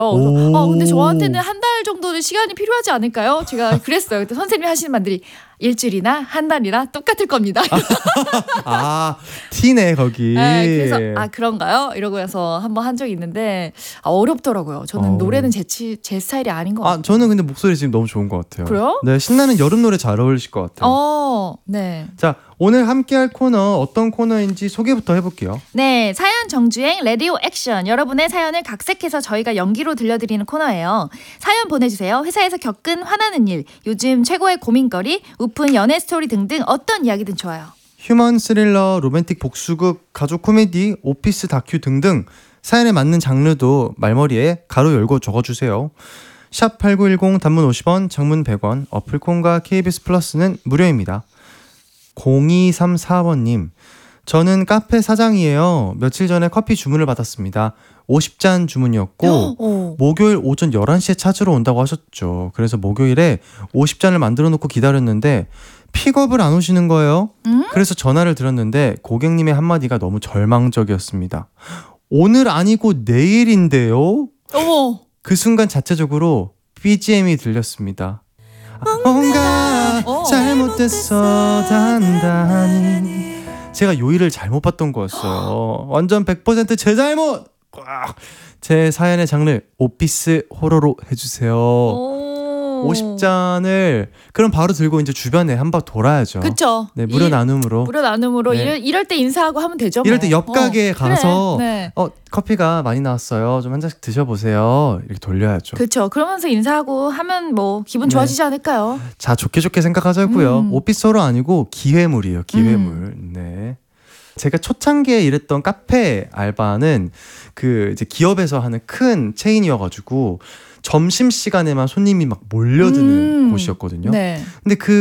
그래서 근데 저한테는 한 달 정도는 시간이 필요하지 않을까요? 제가 그랬어요. 그때 선생님이 하시는 말들이 일주일이나 한 달이나 똑같을 겁니다. 티네 거기. 네, 그래서 그런가요? 이러고 해서 한번 한 적이 있는데 어렵더라고요. 저는 노래는 제 스타일이 아닌 것 같아요. 저는 근데 목소리 지금 너무 좋은 것 같아요. 그래요? 네, 신나는 여름 노래 잘 어울리실 것 같아요. 네. 자, 오늘 함께할 코너 어떤 코너인지 소개부터 해볼게요. 네, 사연 정주행 레디오 액션. 여러분의 사연을 각색해서 저희가 연기로 들려드리는 코너예요. 사연 보내주세요. 회사에서 겪은 화나는 일, 요즘 최고의 고민거리, 우픈 연애 스토리 등등 어떤 이야기든 좋아요. 휴먼 스릴러, 로맨틱 복수극, 가족 코미디, 오피스 다큐 등등 사연에 맞는 장르도 말머리에 가로 열고 적어주세요. 샵 8910 단문 50원, 장문 100원, 어플콘과 KBS 플러스는 무료입니다. 0234번님, 저는 카페 사장이에요. 며칠 전에 커피 주문을 받았습니다. 50잔 주문이었고 목요일 오전 11시에 찾으러 온다고 하셨죠. 그래서 목요일에 50잔을 만들어 놓고 기다렸는데 픽업을 안 오시는 거예요. 그래서 전화를 드렸는데 고객님의 한마디가 너무 절망적이었습니다. 오늘 아니고 내일인데요? 그 순간 자체적으로 BGM이 들렸습니다. 뭔가 잘못됐어 단단히. 제가 요일을 잘못 봤던 거였어요. 완전 100% 제 잘못. 제 사연의 장르 오피스 호러로 해주세요. 50잔을 그럼 바로 들고 이제 주변에 한번 돌아야죠. 그쵸. 네, 무료 나눔으로. 네. 이럴 때 인사하고 하면 되죠. 이럴 때 옆 가게에 가서 그래. 네. 커피가 많이 나왔어요. 좀 한 잔씩 드셔보세요. 이렇게 돌려야죠. 그렇죠. 그러면서 인사하고 하면 뭐 기분 좋아지지 않을까요? 자, 좋게 생각하자고요. 오피스로 아니고 기회물이에요. 기회물. 네. 제가 초창기에 일했던 카페 알바는 이제 기업에서 하는 큰 체인이어가지고 점심 시간에만 손님이 막 몰려드는 곳이었거든요. 네. 근데 그